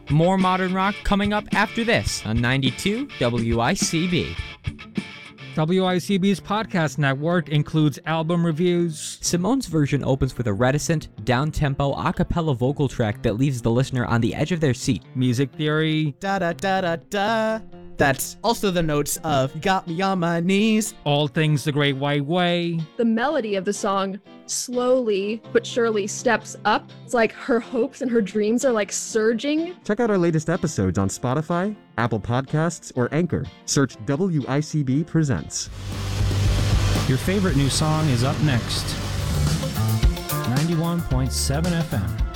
More modern rock coming up after this on 92 WICB. WICB's podcast network includes album reviews. Simone's version opens with a reticent, down-tempo a cappella vocal track that leaves the listener on the edge of their seat. Music theory. Da-da-da-da-da. That's also the notes of You Got Me on My Knees. All Things the Great White Way. The melody of the song slowly but surely steps up. It's like her hopes and her dreams are like surging. Check out our latest episodes on Spotify, Apple Podcasts, or Anchor. Search WICB Presents. Your favorite new song is up next. 91.7 FM.